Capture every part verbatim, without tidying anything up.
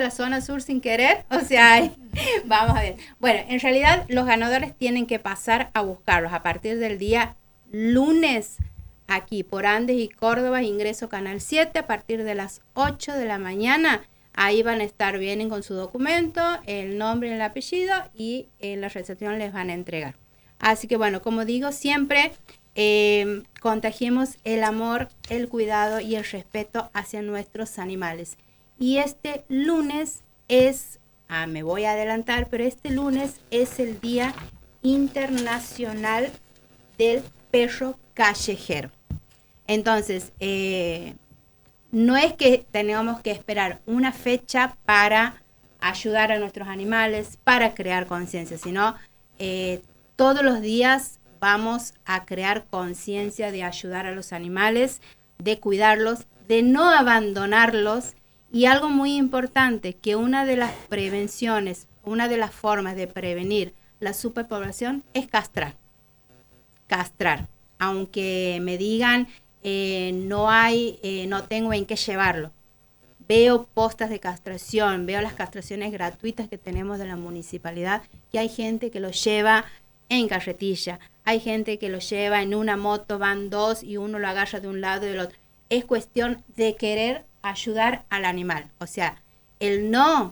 la zona sur sin querer, o sea, vamos a ver. Bueno, en realidad los ganadores tienen que pasar a buscarlos a partir del día lunes, aquí por Andes y Córdoba, ingreso Canal siete, a partir de las ocho de la mañana. Ahí van a estar, vienen con su documento, el nombre y el apellido, y en la recepción les van a entregar. Así que bueno, como digo, siempre eh, contagiemos el amor, el cuidado y el respeto hacia nuestros animales. Y este lunes es, ah, me voy a adelantar, pero este lunes es el Día Internacional del Perro Callejero. Entonces, eh, no es que tengamos que esperar una fecha para ayudar a nuestros animales, para crear conciencia, sino eh, todos los días vamos a crear conciencia de ayudar a los animales, de cuidarlos, de no abandonarlos. Y algo muy importante, que una de las prevenciones, una de las formas de prevenir la superpoblación es castrar. Castrar. Aunque me digan, eh, no hay, eh, no tengo en qué llevarlo. Veo postas de castración, veo las castraciones gratuitas que tenemos de la municipalidad, que hay gente que lo lleva en carretilla, hay gente que lo lleva en una moto, van dos y uno lo agarra de un lado y del otro. Es cuestión de querer ayudar al animal. O sea, el no,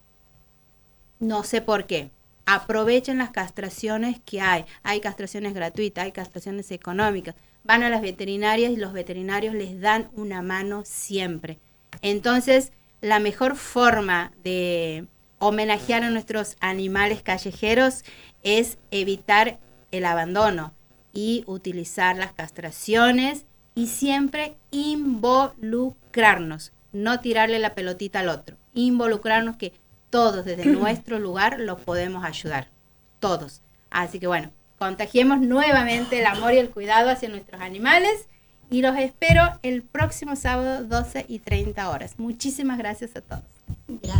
no sé por qué. Aprovechen las castraciones que hay. Hay castraciones gratuitas, hay castraciones económicas. Van a las veterinarias y los veterinarios les dan una mano siempre. Entonces, la mejor forma de homenajear a nuestros animales callejeros es evitar el abandono y utilizar las castraciones y siempre involucrarnos, no tirarle la pelotita al otro, involucrarnos que todos desde nuestro lugar los podemos ayudar, todos. Así que bueno, contagiemos nuevamente el amor y el cuidado hacia nuestros animales y los espero el próximo sábado doce y treinta horas. Muchísimas gracias a todos. Gracias.